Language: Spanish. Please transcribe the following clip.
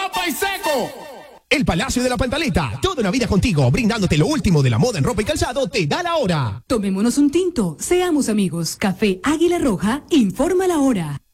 ropa y seco. El Palacio de la Pantaleta, toda una vida contigo, brindándote lo último de la moda en ropa y calzado, te da la hora. Tomémonos un tinto, seamos amigos. Café Águila Roja, informa la hora.